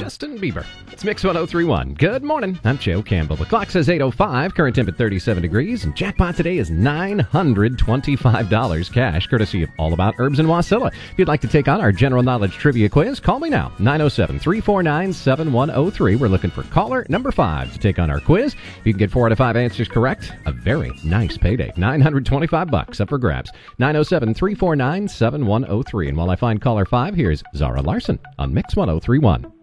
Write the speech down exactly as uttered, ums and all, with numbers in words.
Justin Bieber. It's Mix one oh three point one. Good morning. I'm Joe Campbell. The clock says eight oh five, current temp at thirty-seven degrees, and jackpot today is nine hundred twenty-five dollars cash, courtesy of All About Herbs in Wasilla. If you'd like to take on our general knowledge trivia quiz, call me now, nine oh seven, three four nine, seven one oh three. We're looking for caller number five to take on our quiz. If you can get four out of five answers correct, a very nice payday. nine hundred twenty-five bucks up for grabs. nine oh seven, three four nine, seven one oh three. And while I find caller five, here's Zara Larson on Mix one oh three point one.